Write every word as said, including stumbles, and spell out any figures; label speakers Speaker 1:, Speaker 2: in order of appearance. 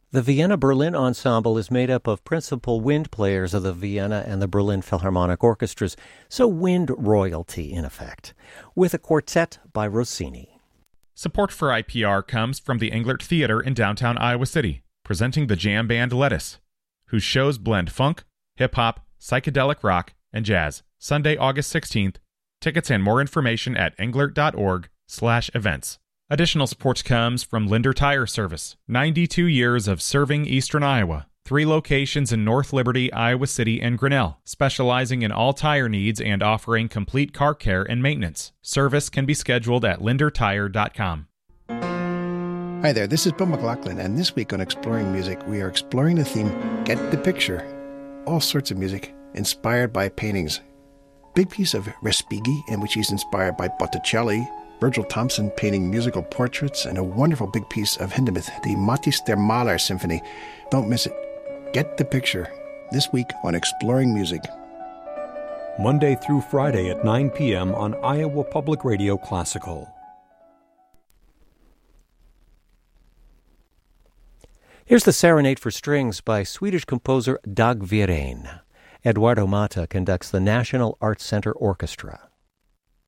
Speaker 1: The Vienna-Berlin Ensemble is made up of principal wind players of the Vienna and the Berlin Philharmonic Orchestras, so wind royalty in effect, with a quartet by Rossini.
Speaker 2: Support for I P R comes from the Englert Theater in downtown Iowa City, presenting the jam band Lettuce, whose shows blend funk, hip-hop, psychedelic rock, and jazz. Sunday, August sixteenth. Tickets and more information at englert.org slash events. Additional support comes from Linder Tire Service, ninety-two years of serving Eastern Iowa. Three locations in North Liberty, Iowa City, and Grinnell, specializing in all tire needs and offering complete car care and maintenance. Service can be scheduled at linder tire dot com.
Speaker 3: Hi there, this is Bill McLaughlin, and this week on Exploring Music, we are exploring the theme, Get the Picture. All sorts of music, inspired by paintings. Big piece of Respighi, in which he's inspired by Botticelli, Virgil Thompson painting musical portraits, and a wonderful big piece of Hindemith, the Matthäus der Maler Symphony. Don't miss it. Get the Picture, this week on Exploring Music.
Speaker 4: Monday through Friday at nine p.m. on Iowa Public Radio Classical.
Speaker 1: Here's the Serenade for Strings by Swedish composer Dag Wirén. Eduardo Mata conducts the National Arts Center Orchestra.